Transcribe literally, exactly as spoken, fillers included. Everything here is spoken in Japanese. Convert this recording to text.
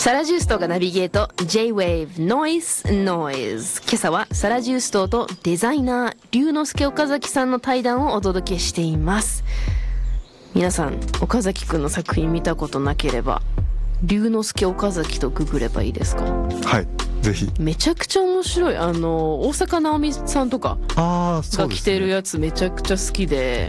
サラジューストがナビゲート J-Wave Noise Noise。 今朝はサラジューストとデザイナー龍之介岡崎さんの対談をお届けしています。皆さん岡崎くんの作品見たことなければ龍之介岡崎とググればいいですか？ はい、ぜひ。 めちゃくちゃ面白い。あの大坂なおみさんとかが着てるやつめちゃくちゃ好きで、